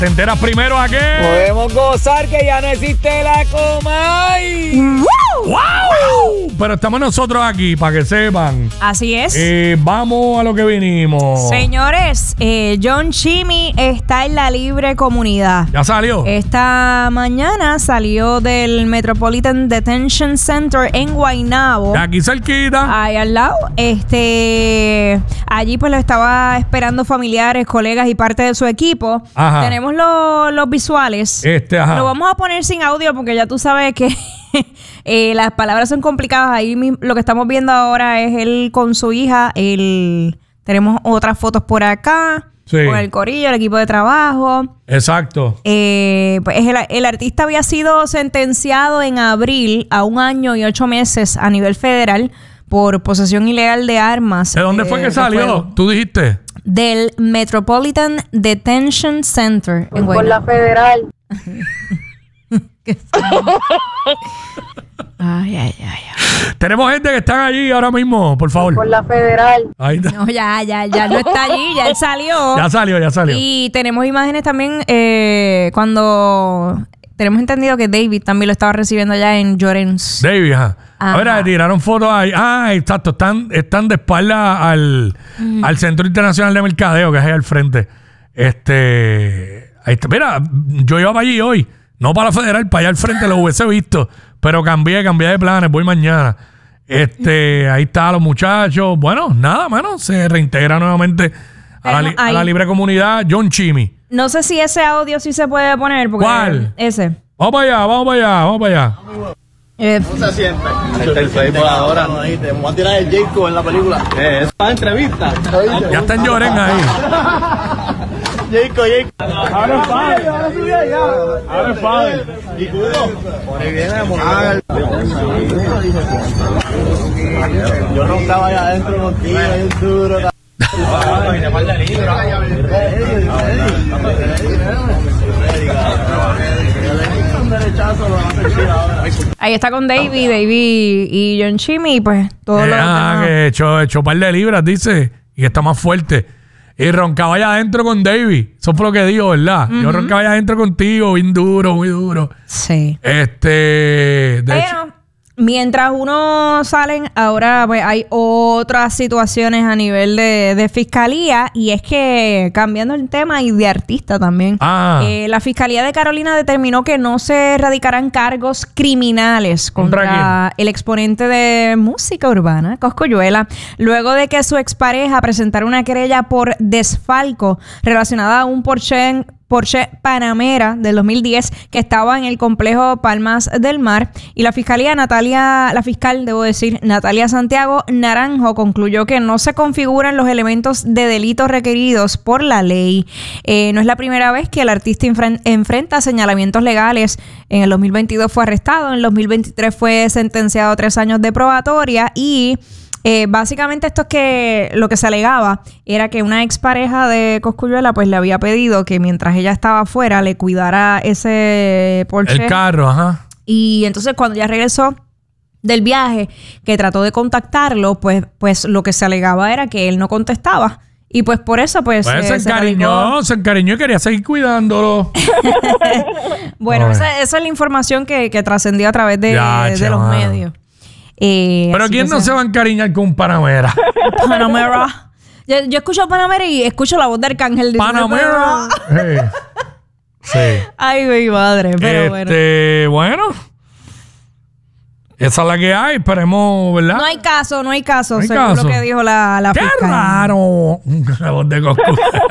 ¿Te enteras primero a qué? Podemos gozar que ya no existe la Comay. ¡Wow! Pero estamos nosotros aquí, para que sepan. Así es. Vamos a lo que vinimos. Señores, John Chimmy está en la libre comunidad. ¿Ya salió? Esta mañana salió del Metropolitan Detention Center en Guaynabo. De aquí cerquita. Ahí al lado. Allí pues lo estaba esperando familiares, colegas y parte de su equipo. Ajá. Tenemos los visuales. Ajá. Lo vamos a poner sin audio porque ya tú sabes que las palabras son complicadas. Ahí lo que estamos viendo ahora es él con su hija. Tenemos otras fotos por acá. Sí. Con el corillo, el equipo de trabajo. Exacto. Pues el artista había sido sentenciado en abril a 1 año y 8 meses a nivel federal por posesión ilegal de armas. ¿De dónde fue que salió? Fuego. ¿Tú dijiste? Del Metropolitan Detention Center en Por la federal. Ay. Tenemos gente que están allí ahora mismo, por favor. Por la federal. Ahí está. No, ya no está allí, ya él salió. Ya salió. Y tenemos imágenes también cuando tenemos entendido que David también lo estaba recibiendo allá en Llorens. David, ajá. Ajá. A ver, tiraron fotos ahí. Ah, exacto. Están de espalda al Centro Internacional de Mercadeo, que es ahí al frente. Ahí está. Mira, yo iba para allí hoy. No para la federal, para allá al frente lo hubiese visto. Pero cambié de planes. Voy mañana. Ahí están los muchachos. Bueno, nada, mano. Se reintegra nuevamente a la libre comunidad. John Chimmy. No sé si ese audio sí se puede poner. Porque ¿Cuál? Ese. Vamos para allá. ¿Cómo se siente? El Facebook ahora. Te vamos a tirar el Jacob en la película. Es para entrevista. Ya está en Lloren ahí. Jacob. Ahora es padre. ¿Y Cudo? Por ahí viene yo no estaba allá adentro contigo, es duro. Ahí está con David y John Chimmy, y pues todo lo demás. Que echó par de libras, dice, y que está más fuerte. Y roncaba allá adentro con David. Eso fue lo que dijo, ¿verdad? Yo roncaba allá adentro contigo, bien duro, muy duro. Sí. Hecho, mientras uno salen, ahora pues hay otras situaciones a nivel de fiscalía, y es que cambiando el tema y de artista también. La Fiscalía de Carolina determinó que no se radicarán cargos criminales contra el exponente de música urbana, Cosculluela, luego de que su expareja presentara una querella por desfalco relacionada a un Porsche Panamera del 2010 que estaba en el complejo Palmas del Mar, y la fiscal, Natalia Santiago Naranjo, concluyó que no se configuran los elementos de delito requeridos por la ley. No es la primera vez que el artista enfrenta señalamientos legales. En el 2022 fue arrestado, en el 2023 fue sentenciado a 3 años de probatoria, y básicamente esto es que lo que se alegaba era que una expareja de Cosculluela pues le había pedido que mientras ella estaba afuera le cuidara ese Porsche. El carro, ajá. Y entonces cuando ya regresó del viaje, que trató de contactarlo, pues lo que se alegaba era que él no contestaba. Y pues por eso pues se encariñó y quería seguir cuidándolo. Bueno, esa es la información que trascendió a través de los medios. Pero ¿quién no se va a encariñar con un Panamera? Panamera. Yo escucho Panamera y escucho la voz de Arcángel. Panamera. Sí. Ay, mi madre. Pero bueno. Esa es la que hay. Esperemos, ¿verdad? No hay caso, según lo que dijo la fiscal. ¡Qué raro! La voz de Coscu.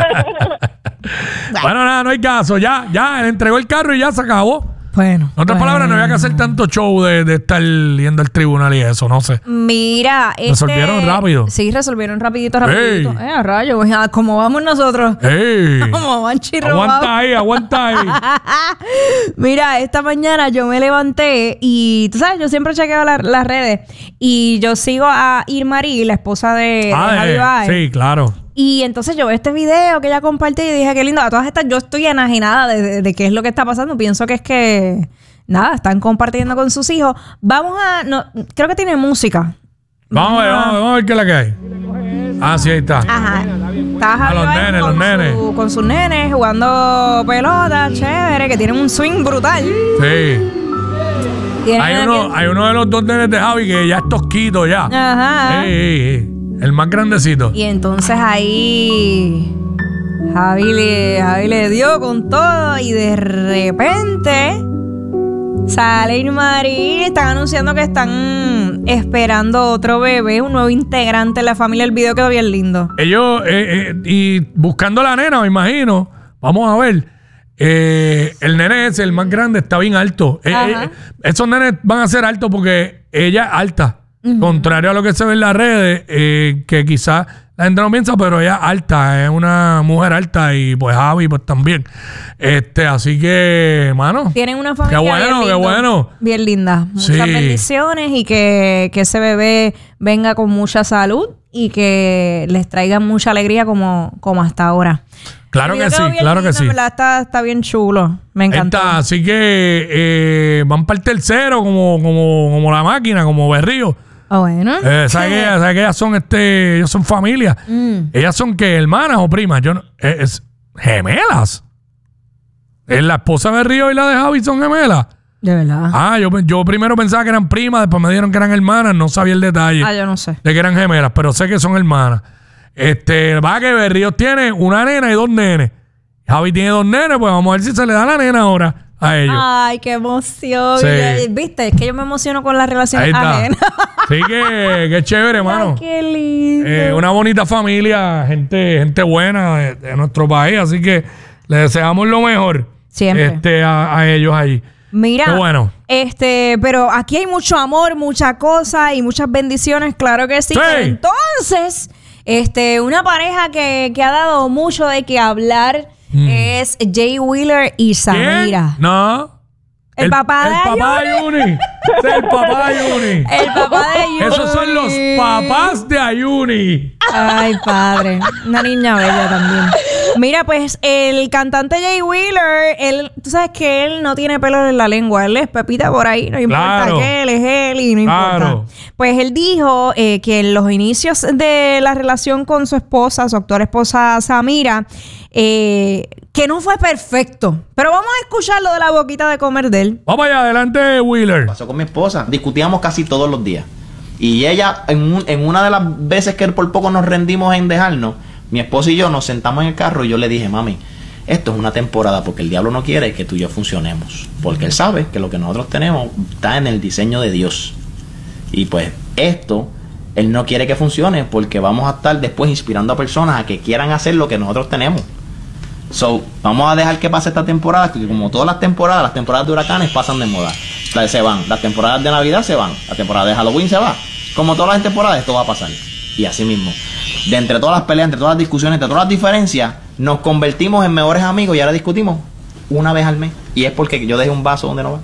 Bueno, nada, no hay caso. Ya, él entregó el carro y ya se acabó. Bueno. En otras palabras, no había que hacer tanto show de estar yendo al tribunal y eso, no sé. Mira, resolvieron rápido. Sí, resolvieron rapidito. A rayos, ¿cómo vamos nosotros? Como van chirrobados. Aguanta ahí. Mira, esta mañana yo me levanté y, tú sabes, yo siempre chequeo las redes, y yo sigo a Irmarí, la esposa de Javi Baez. Sí, claro. Y entonces yo veo este video que ella compartió y dije, qué lindo. A todas estas yo estoy enajenada de qué es lo que está pasando. Pienso que es que, nada, están compartiendo con sus hijos. Vamos a... No, creo que tiene música. Vamos a ver qué es la que hay. Ah, sí, ahí está. Ajá. Está Javi los Baez nenes, los nenes. con sus nenes jugando pelota, chévere, que tienen un swing brutal. Sí. Hay uno de los dos nenes de Javi que ya es tosquito ya. Ajá. El más grandecito. Y entonces ahí Javi le dio con todo y de repente sale Irmarí, están anunciando que están esperando otro bebé, un nuevo integrante en la familia. El video quedó bien lindo. Ellos, y buscando a la nena, me imagino, vamos a ver. El nene ese, el más grande, está bien alto. Esos nenes van a ser altos porque ella es alta. Contrario a lo que se ve en las redes, que quizás la gente no piensa, pero ella es alta, es una mujer alta y pues Javi pues también. Así que, mano. Tienen una familia qué bueno. Bien linda. Muchas bendiciones y que ese bebé venga con mucha salud y que les traiga mucha alegría como hasta ahora. Claro que sí, claro que sí. Está bien chulo. Me encantó. Así que van para el tercero como la máquina, como Berrío. Bueno. ¿Sabes que ellas son ellos son familia? ¿Ellas son qué? ¿Hermanas o primas? Gemelas. La esposa de Berrío y la de Javi son gemelas. De verdad. Yo primero pensaba que eran primas, después me dijeron que eran hermanas, no sabía el detalle. Yo no sé. De que eran gemelas, pero sé que son hermanas. Va que Berrío tiene una nena y dos nenes. Javi tiene dos nenes, pues vamos a ver si se le da la nena ahora a ellos. Ay, qué emoción. Sí. Viste, es que yo me emociono con las relaciones ajenas. Sí, que chévere, hermano. Qué lindo. Una bonita familia, gente buena de nuestro país, así que le deseamos lo mejor. Siempre. A ellos ahí. Mira, qué bueno. Pero aquí hay mucho amor, mucha cosa y muchas bendiciones, claro que sí. Pero entonces, una pareja que ha dado mucho de qué hablar es Jay Wheeler y Samira. ¿Quién? No. El papá de Ayuni. Es el papá de Ayuni. El papá de Ayuni. Esos son los papás de Ayuni. Ay, padre. Una niña bella también. Mira, pues el cantante Jay Wheeler, tú sabes que él no tiene pelo en la lengua. Él es Pepita por ahí. No importa que él es él y no importa. Pues él dijo que en los inicios de la relación con su esposa, su actual esposa Samira, que no fue perfecto. Pero vamos a escucharlo de la boquita de comer de él. Vamos allá, adelante, Wheeler. Pasó con mi esposa. Discutíamos casi todos los días. Y ella, en una de las veces que por poco nos rendimos en dejarnos, mi esposa y yo nos sentamos en el carro y yo le dije, mami, esto es una temporada porque el diablo no quiere que tú y yo funcionemos. Porque él sabe que lo que nosotros tenemos está en el diseño de Dios. Y pues esto, él no quiere que funcione porque vamos a estar después inspirando a personas a que quieran hacer lo que nosotros tenemos. So, vamos a dejar que pase esta temporada, que como todas las temporadas de huracanes pasan de moda. Se van. Las temporadas de Navidad se van. La temporada de Halloween se va. Como todas las temporadas, esto va a pasar. Y así mismo. De entre todas las peleas, entre todas las discusiones, entre todas las diferencias, nos convertimos en mejores amigos y ahora discutimos una vez al mes. Y es porque yo dejé un vaso donde no va.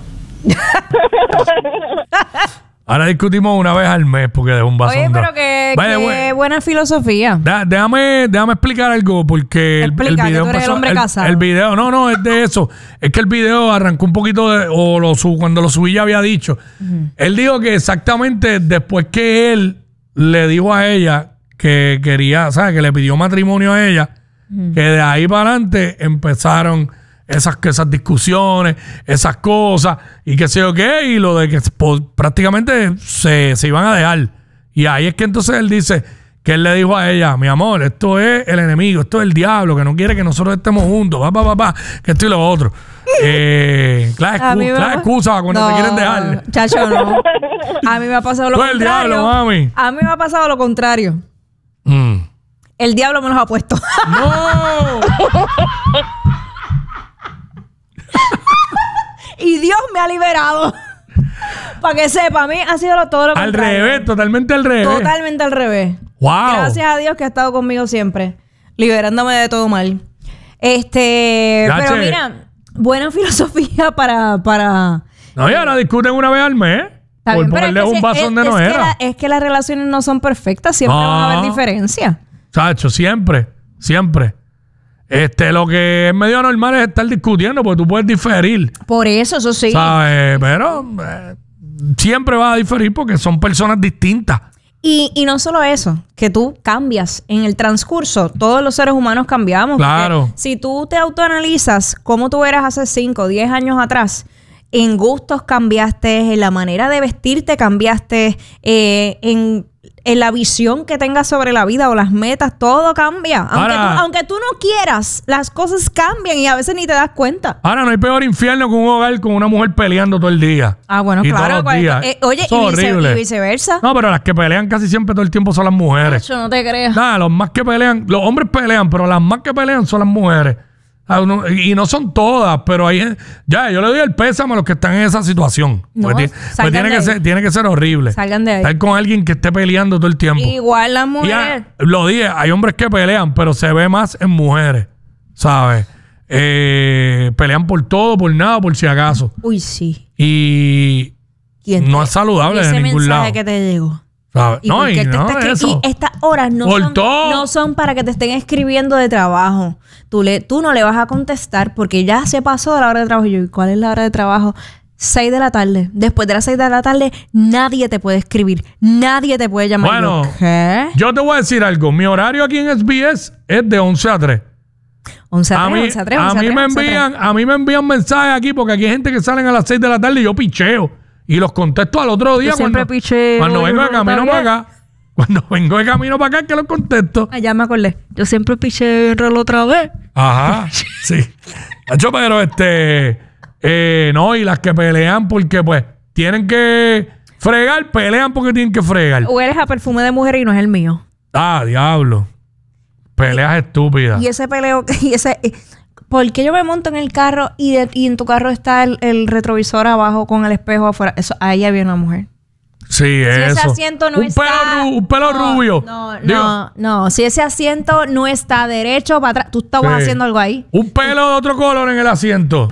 Ahora discutimos una vez al mes porque dejé un vaso. Oye, pero qué buena filosofía. Déjame explicar algo porque el video empezó, el video, no, es de eso. Es que el video arrancó un poquito cuando lo subí ya había dicho. Él dijo que exactamente después que él le dijo a ella que quería, ¿sabes? Que le pidió matrimonio a ella, que de ahí para adelante empezaron esas discusiones, esas cosas, y qué sé yo qué, y lo de que prácticamente se iban a dejar. Y ahí es que entonces él dice que él le dijo a ella, mi amor, esto es el enemigo, esto es el diablo, que no quiere que nosotros estemos juntos, que esto y lo otro. Claro, excusa cuando te quieren dejar. Chacho, no. A mí me ha pasado lo contrario. El diablo, mami. A mí me ha pasado lo contrario. El diablo me los ha puesto. ¡No! Y Dios me ha liberado. Para que sepa, a mí ha sido todo lo contrario. Al revés, totalmente al revés. Totalmente al revés. Wow. Gracias a Dios que ha estado conmigo siempre, liberándome de todo mal. Pero mira, buena filosofía para... No, y ahora discuten una vez al mes. Por ponerle un vaso donde no era. Es que las relaciones no son perfectas, siempre van a haber diferencias. Chacho, siempre. Lo que es medio normal es estar discutiendo porque tú puedes diferir. Por eso sí. ¿Sabes? Pero siempre vas a diferir porque son personas distintas. Y no solo eso, que tú cambias en el transcurso. Todos los seres humanos cambiamos. Claro. Si tú te autoanalizas cómo tú eras hace 5 o 10 años atrás, en gustos cambiaste, en la manera de vestirte cambiaste, en la visión que tengas sobre la vida o las metas, todo cambia. Aunque tú no quieras, las cosas cambian y a veces ni te das cuenta. Ahora, no hay peor infierno que un hogar con una mujer peleando todo el día. Bueno, y claro. Todos los días. Oye, y viceversa. No, pero las que pelean casi siempre todo el tiempo son las mujeres. Yo no te creo. Nada, los más que pelean, los hombres pelean, pero las más que pelean son las mujeres. Y no son todas, pero hay... Ya, yo le doy el pésame a los que están en esa situación. No, pues tiene que ser horrible. Salgan de ahí. Estar con alguien que esté peleando todo el tiempo. Igual las mujeres. Lo dije, hay hombres que pelean, pero se ve más en mujeres, ¿sabes? Pelean por todo, por nada, por si acaso. Uy, sí. Y no es saludable de ningún lado. Ese mensaje que te llegó. ¿Sabes? Y estas horas no son para que te estén escribiendo de trabajo. Tú no le vas a contestar porque ya se pasó de la hora de trabajo. ¿Y cuál es la hora de trabajo? 6 de la tarde. Después de las 6 de la tarde, nadie te puede escribir. Nadie te puede llamar. Bueno, ¿qué? Yo te voy a decir algo. Mi horario aquí en SBS es de 11 a 3. 11 a 3, 11 a 3, 11 a 3. A mí me envían mensajes aquí porque aquí hay gente que salen a las 6 de la tarde y yo picheo. Y los contesto al otro día cuando vengo de camino para acá. Cuando vengo de camino para acá que los contesto. Ya me acordé. Yo siempre piché el reloj otra vez. Ajá, sí. Nacho, pero no, y las que pelean porque pues tienen que fregar, pelean porque tienen que fregar. Hueles a perfume de mujer y no es el mío. Diablo. Peleas estúpidas. Y ese peleo, ¿por qué yo me monto en el carro y en tu carro está el retrovisor abajo con el espejo afuera? Eso, ahí había una mujer. Sí, si eso. Ese asiento no está... un pelo rubio. No. Si ese asiento no está derecho para atrás, tú estabas haciendo algo ahí. Un pelo de otro color en el asiento.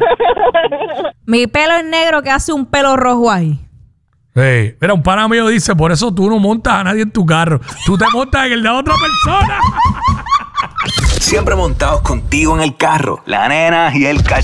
Mi pelo es negro que hace un pelo rojo ahí. Sí. Mira, un pana mío dice, por eso tú no montas a nadie en tu carro. Tú te montas en el de otra persona. Siempre montados contigo en el carro. La nena y el cachorro.